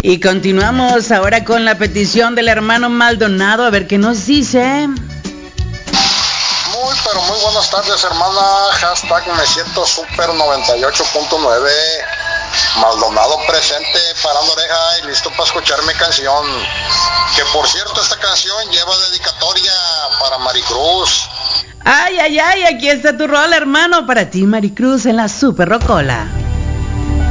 Y continuamos ahora con la petición del hermano Maldonado, a ver qué nos dice. Pero muy buenas tardes, hermana. Hashtag me siento super 98.9. Maldonado presente, parando oreja y listo para escuchar mi canción. Que por cierto, esta canción lleva dedicatoria para Maricruz. Ay, ay, ay, aquí está tu rol, hermano, para ti, Maricruz, en la Super Rocola.